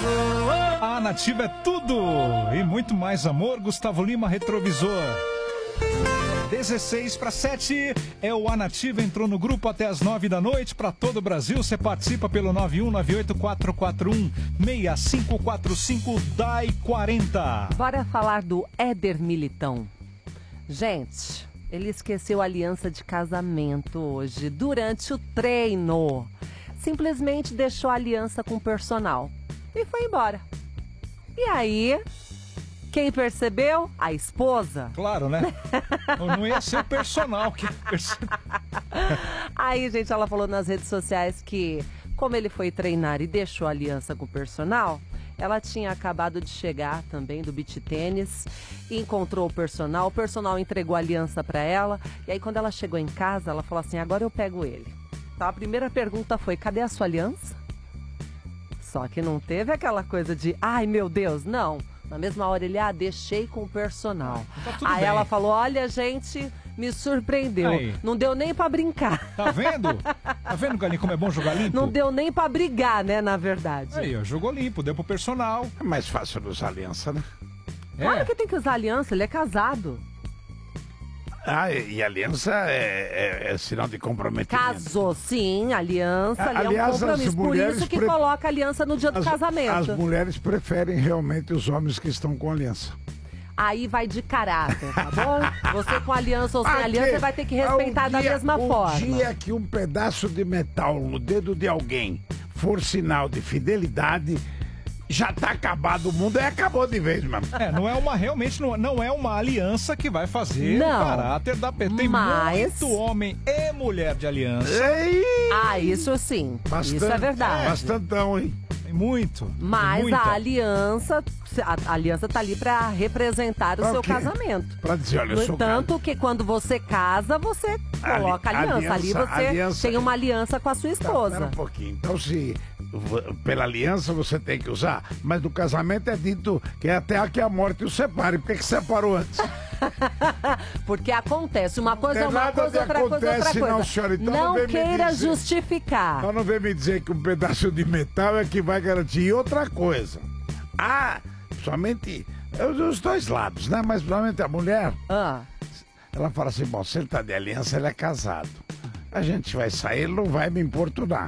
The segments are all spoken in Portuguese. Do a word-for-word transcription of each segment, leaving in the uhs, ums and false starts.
A Nativa é tudo e muito mais amor. Gustavo Lima, Retrovisor. dezesseis para sete, é o A Nativa, entrou no grupo até as nove da noite para todo o Brasil. Você participa pelo nove um nove oito quatro quatro um seis cinco quatro cinco, D A I quarenta. Bora falar do Éder Militão. Gente, ele esqueceu a aliança de casamento hoje, durante o treino. Simplesmente deixou a aliança com o personal e foi embora. E aí, quem percebeu? A esposa. Claro, né? Não ia ser o personal que percebeu. Aí, gente, ela falou nas redes sociais que, como ele foi treinar e deixou a aliança com o personal, ela tinha acabado de chegar também do beach tênis, encontrou o personal, o personal entregou a aliança para ela, e aí quando ela chegou em casa, ela falou assim, agora eu pego ele. Então a primeira pergunta foi, cadê a sua aliança? Só que não teve aquela coisa de, ai meu Deus, não. Na mesma hora ele, ah, deixei com o personal. Tá aí bem. ela falou, olha gente, me surpreendeu. Aí. Não deu nem pra brincar. Tá vendo? Tá vendo, Galinho, como é bom jogar limpo? Não deu nem pra brigar, né, na verdade. Aí, ó, jogou limpo, deu pro personal. É mais fácil usar aliança, né? Claro É. que tem que usar aliança, ele é casado. Ah, e, e aliança é, é, é sinal de comprometimento. Casou, sim, aliança, A- ali é um aliás, as compromisso. Por mulheres isso que pre- coloca aliança no dia do As, casamento. as mulheres preferem realmente os homens que estão com aliança. Aí vai de caráter, tá bom? Você com aliança ou sem Aqui, aliança, você vai ter que respeitar o da dia- mesma o forma. dia que um pedaço de metal no dedo de alguém for sinal de fidelidade, já tá acabado o mundo, é acabou de vez, mano. É, não é uma, realmente não, não é uma aliança que vai fazer Não. o caráter da pessoa. Tem Mas- muito homem e mulher de aliança. Ei, Ah, isso sim. bastante, Isso é verdade. Bastantão, hein? Tem muito. tem Mas muita. a aliança, a aliança tá ali pra representar o Pra seu o quê? casamento. Pra dizer, olha, eu No sou entanto, que quando você casa, você coloca Ali- aliança. Ali aliança- você aliança- tem uma aliança com a sua Tá, pera esposa. um pouquinho. Então, se v- pela aliança você tem que usar, mas no casamento é dito que é até que a morte o separe. Por que, que separou antes? Porque acontece. Uma coisa é tem uma nada coisa, de outra coisa, outra acontece, coisa. não, senhora. Então não não vem me queira dizer. justificar. Então não vem me dizer que um pedaço de metal é que vai garantir. E outra coisa. Ah, somente os, os dois lados, né? Mas somente a mulher, Ah, ela fala assim, bom, se ele tá de aliança, ele é casado. A gente vai sair, ele não vai me importunar.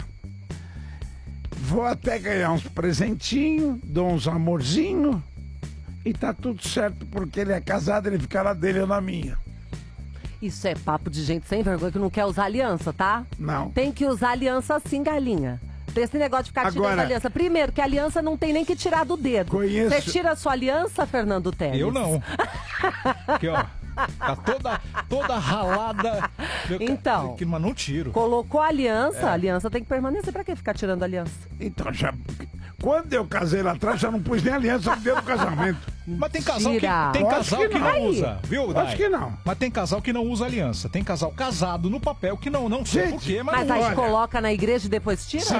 Vou até ganhar uns presentinhos, dou uns amorzinhos e tá tudo certo, porque ele é casado, ele fica na dele, eu na minha. isso é papo de gente sem vergonha que não quer usar aliança, tá? Não. Tem que usar aliança sim, galinha. Tem esse negócio de ficar tirando Agora- aliança. Primeiro, que a aliança não tem nem que tirar do dedo. Conheço- Você tira a sua aliança, Fernando Teles? Eu não. Aqui, ó. Tá toda, toda ralada. Meu, Então. que- Mas não tiro. Colocou a aliança, É. a aliança tem que permanecer. Pra que ficar tirando a aliança? Então já. Quando eu casei lá atrás, já não pus nem aliança no dia do casamento. Mas tem casal que, Mentira. tem Eu acho casal que que não. não, Aí. usa, viu, Dai? Acho que não. Mas tem casal que não usa aliança. Tem casal casado no papel que não, não sei Gente, por quê, mas, Mas não aí usa. coloca na igreja e depois tira?